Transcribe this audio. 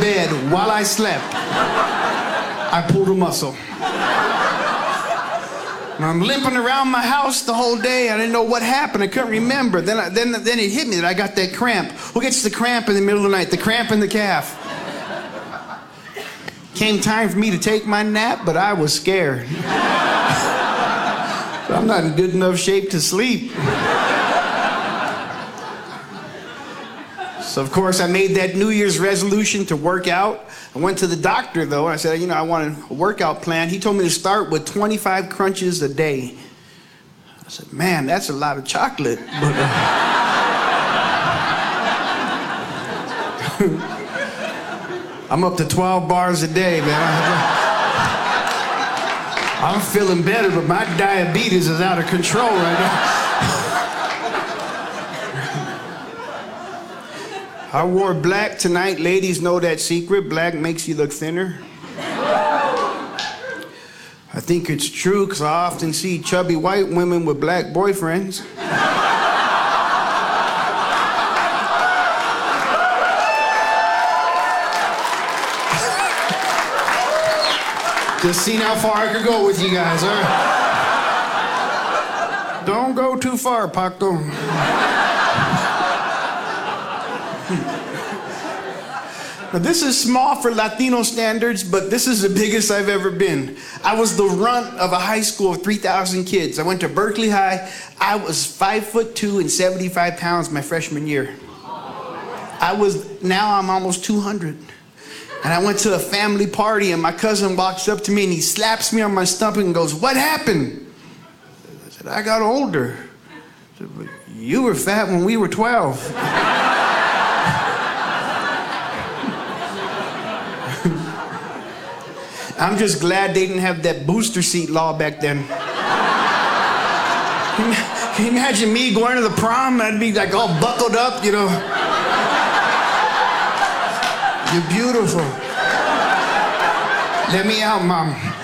bed while I slept, I pulled a muscle. And I'm limping around my house the whole day. I didn't know what happened. I couldn't remember. Then it hit me that I got that cramp. Who gets the cramp in the middle of the night? The cramp in the calf. Came time for me to take my nap, but I was scared. I'm not in good enough shape to sleep. So, of course, I made that New Year's resolution to work out. I went to the doctor, though, and I said, I want a workout plan. He told me to start with 25 crunches a day. I said, man, that's a lot of chocolate. But, I'm up to 12 bars a day, man. I'm feeling better, but my diabetes is out of control right now. I wore black tonight. Ladies know that secret. Black makes you look thinner. I think it's true because I often see chubby white women with black boyfriends. Just seeing how far I could go with you guys, huh? Don't go too far, Paco. Now, this is small for Latino standards, but this is the biggest I've ever been. I was the runt of a high school of 3,000 kids. I went to Berkeley High. I was 5'2" and 75 pounds my freshman year. Now I'm almost 200. And I went to a family party, and my cousin walks up to me, and he slaps me on my stomach and goes, "What happened?" I said, "I got older." I said, "You were fat when we were 12. I'm just glad they didn't have that booster seat law back then. Can you imagine me going to the prom? I'd be like all buckled up, you know. You're beautiful. Let me out, Mom.